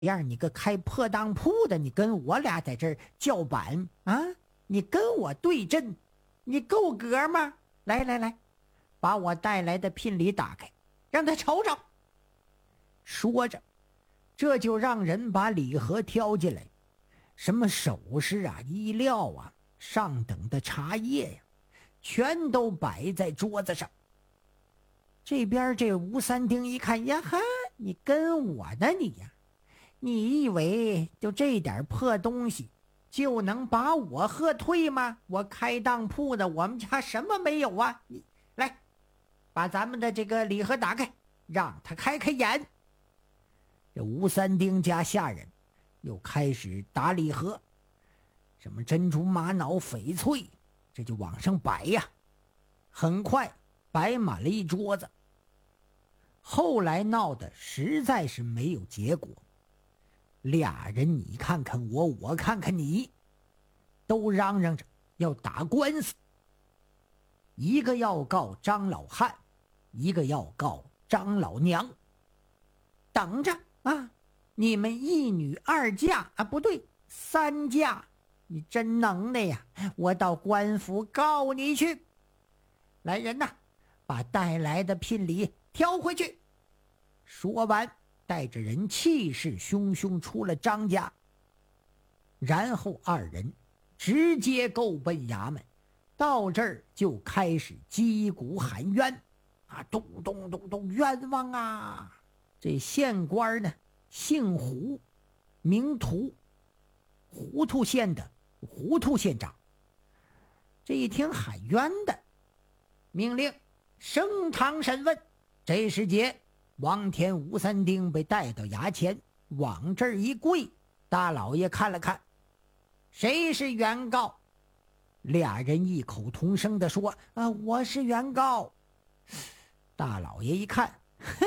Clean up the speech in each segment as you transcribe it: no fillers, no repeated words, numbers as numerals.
样，你个开破当铺的，你跟我俩在这儿叫板啊？你跟我对阵，你够格吗？来来来，把我带来的聘礼打开，让他瞅瞅。说着，这就让人把礼盒挑进来，什么首饰啊、衣料啊、上等的茶叶呀，全都摆在桌子上。这边这吴三丁一看呀哈，你跟我呢你呀？你以为就这点破东西就能把我喝退吗？我开当铺的，我们家什么没有啊？你来，把咱们的这个礼盒打开，让他开开眼。这吴三丁家下人又开始打礼盒，什么珍珠玛瑙翡翠，这就往上摆呀。很快摆满了一桌子。后来闹得实在是没有结果，俩人你看看我，我看看你，都嚷嚷着要打官司。一个要告张老汉，一个要告张老娘。等着啊，你们一女二嫁啊，不对，3嫁，你真能耐呀，我到官府告你去。来人呐，把带来的聘礼挑回去。说完，带着人气势汹汹出了张家，然后二人直接够奔衙门。到这儿就开始击鼓喊冤啊，咚咚咚咚，冤枉啊！这县官呢，姓胡，名图，糊涂县的糊涂县长。这一听喊冤的，命令升堂审问。这时节，王田、吴三丁被带到衙前，往这儿一跪。大老爷看了看，谁是原告？俩人异口同声地说：我是原告。大老爷一看，哼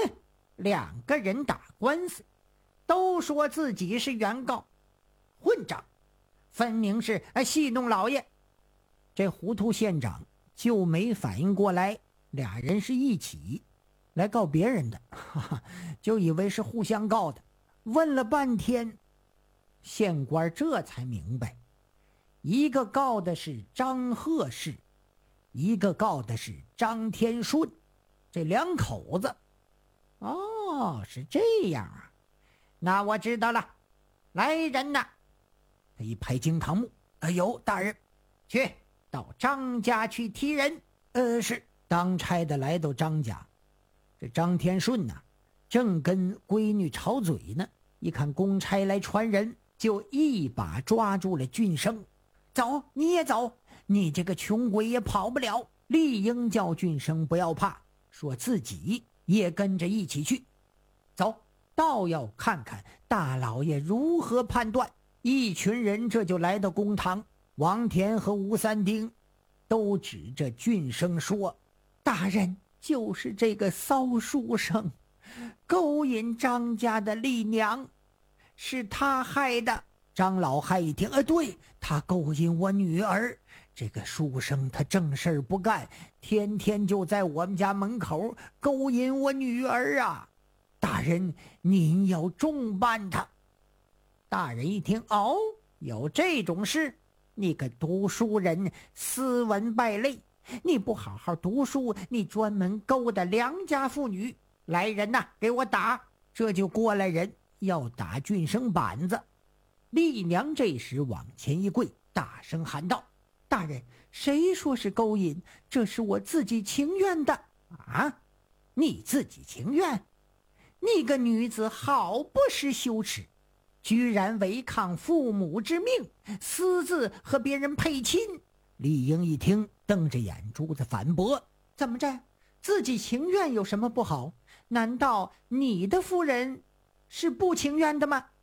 ，2个人打官司，都说自己是原告，混账，分明是戏弄老爷。这糊涂县长就没反应过来，俩人是一起来告别人的，就以为是互相告的。问了半天，县官这才明白，一个告的是张贺氏，一个告的是张天顺，这2口子。哦，是这样啊，那我知道了。来人呐！他一拍惊堂木，有大人，去到张家去提人。是。当差的来到张家，这张天顺呐，正跟闺女吵嘴呢，一看公差来传人，就一把抓住了俊生。走，你也走，你这个穷鬼也跑不了。理应叫俊生不要怕，说自己也跟着一起去。走，倒要看看大老爷如何判断。一群人这就来到公堂，王田和吴三丁都指着俊生说：大人，就是这个骚书生勾引张家的丽娘，是他害的。张老汉一听，对，他勾引我女儿。这个书生他正事不干，天天就在我们家门口勾引我女儿啊！大人，您要重办他。大人一听，有这种事？你个读书人，斯文败类，你不好好读书，你专门勾搭良家妇女。来人呐，给我打！这就过来人要打俊生板子。丽娘这时往前一跪，大声喊道：大人，谁说是勾引？这是我自己情愿的。啊，你自己情愿？你个女子好不识羞耻，居然违抗父母之命，私自和别人配亲。丽英一听，瞪着眼珠子反驳：怎么着？自己情愿有什么不好？难道你的夫人是不情愿的吗？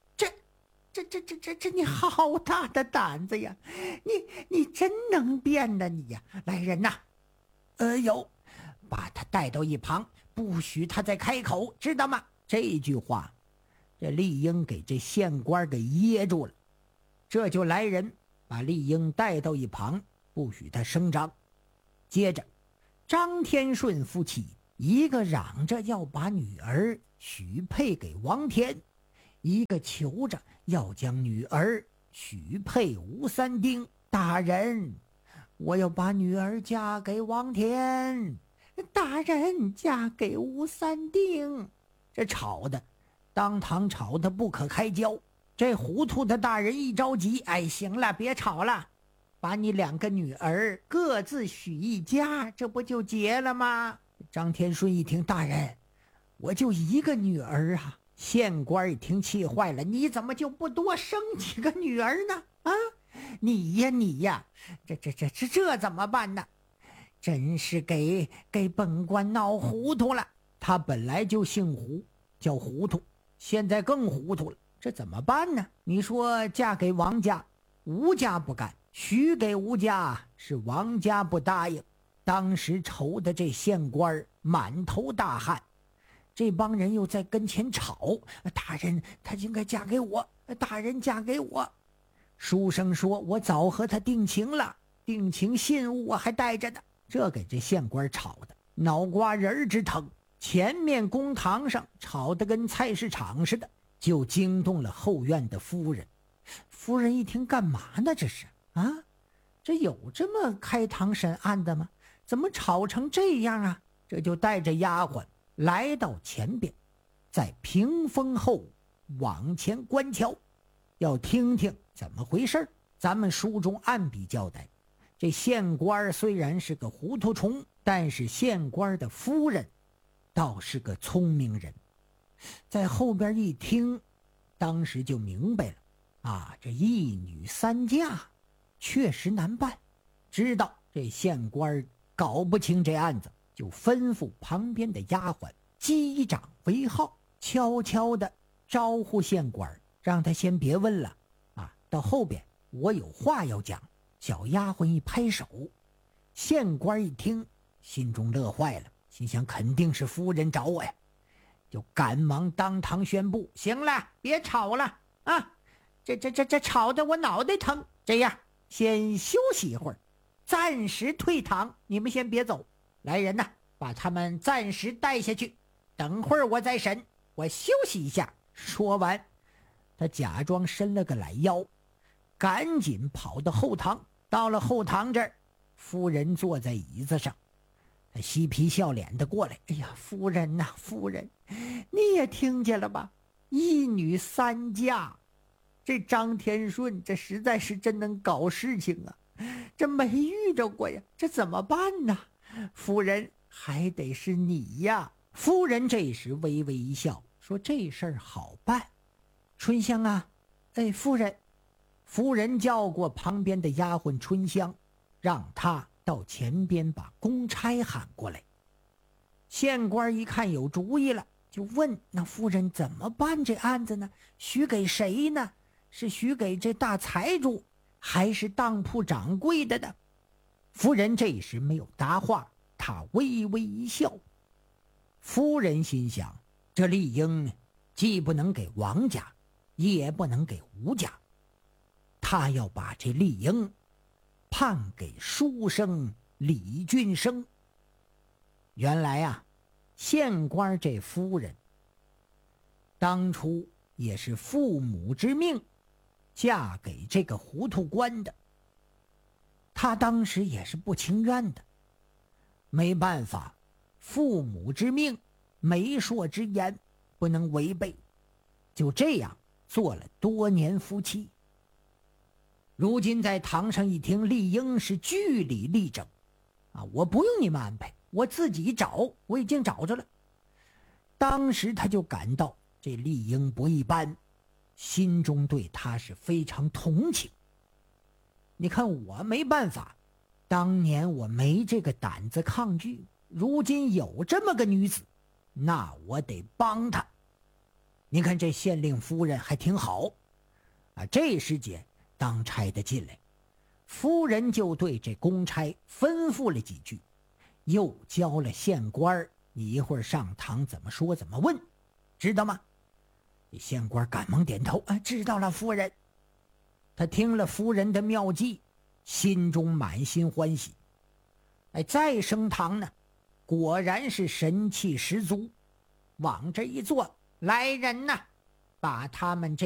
这你好大的胆子呀！你真能辩呐你呀！来人呐！有，把他带到一旁，不许他再开口，知道吗？这句话，这丽英给这县官给噎住了。这就来人把丽英带到一旁，不许他声张。接着，张天顺夫妻一个嚷着要把女儿许配给王田， 一个求着要将女儿许配吴三丁。大人，我要把女儿嫁给王田。大人，嫁给吴三丁。这吵的，当堂吵得不可开交。这糊涂的大人一着急，哎，行了，别吵了，把你2个女儿各自许一家，这不就结了吗？张天顺一听，大人，我就1个女儿啊。县官一听气坏了，你怎么就不多生几个女儿呢？啊，你呀，这怎么办呢？真是给本官闹糊涂了。他本来就姓胡，叫糊涂，现在更糊涂了，这怎么办呢？你说嫁给王家，吴家不干；许给吴家，是王家不答应。当时愁的这县官满头大汗，这帮人又在跟前吵：大人，她应该嫁给我，大人嫁给我。书生说，我早和他定情了，定情信物我还带着呢。这给这县官吵的脑瓜仁之疼，前面公堂上吵得跟菜市场似的，就惊动了后院的夫人。夫人一听，干嘛呢？这是啊，这有这么开堂审案的吗？怎么吵成这样啊？这就带着丫鬟来到前边，在屏风后往前观瞧，要听听怎么回事。咱们书中按笔交代，这县官虽然是个糊涂虫，但是县官的夫人倒是个聪明人。在后边一听，当时就明白了啊，这一女三嫁确实难办。知道这县官搞不清这案子，就吩咐旁边的丫鬟击掌为号，悄悄地招呼县官，让他先别问了啊，到后边我有话要讲。小丫鬟一拍手，县官一听，心中乐坏了，心想肯定是夫人找我呀，就赶忙当堂宣布：行了，别吵了啊！这吵得我脑袋疼。这样，先休息一会儿，暂时退堂，你们先别走。来人呐，把他们暂时带下去，等会儿我再审，我休息一下。说完，他假装伸了个懒腰，赶紧跑到后堂。到了后堂这儿，夫人坐在椅子上，他嬉皮笑脸的过来：哎呀，夫人呐，夫人，你也听见了吧？一女三嫁，这张天顺这实在是真能搞事情啊，这没遇着过呀，这怎么办呢？夫人，还得是你呀。夫人这时微微一笑，说：这事儿好办。春香啊，哎，夫人叫过旁边的丫鬟春香，让她到前边把公差喊过来。县官一看有主意了，就问：那夫人怎么办这案子呢？许给谁呢？是许给这大财主，还是当铺掌柜的呢？夫人这时没有答话，她微微一笑。夫人心想，这丽英既不能给王家，也不能给吴家，他要把这丽英判给书生李俊生。原来啊，县官这夫人当初也是父母之命嫁给这个糊涂官的，他当时也是不情愿的，没办法，父母之命，媒妁之言，不能违背，就这样做了多年夫妻。如今在堂上一听，丽英是据理力争啊，我不用你们安排，我自己找，我已经找着了。当时他就感到这丽英不一般，心中对她是非常同情。你看我没办法，当年我没这个胆子抗拒，如今有这么个女子，那我得帮她。你看这县令夫人还挺好啊，这时节当差的进来，夫人就对这公差吩咐了几句，又教了县官你一会儿上堂怎么说怎么问，知道吗？县官赶忙点头，知道了，夫人。他听了夫人的妙计，心中满心欢喜。再升堂呢，果然是神气十足，往这一坐，来人呐， 把他们这